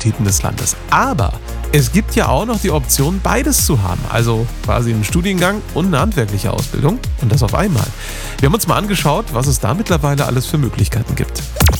Universitäten des Landes. Aber es gibt ja auch noch die Option, beides zu haben. Also quasi einen Studiengang und eine handwerkliche Ausbildung. Und das auf einmal. Wir haben uns mal angeschaut, was es da mittlerweile alles für Möglichkeiten gibt.